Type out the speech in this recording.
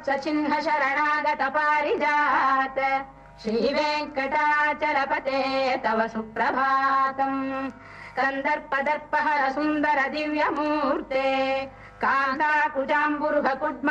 चिह्न शरणागत पारिजात श्रीवेङ्कटाचलपते तव सुप्रभातम् कन्दर्पदर्पहर सुन्दर दिव्यमूर्ते कान्ताकुजाम्बुरुह कुड्म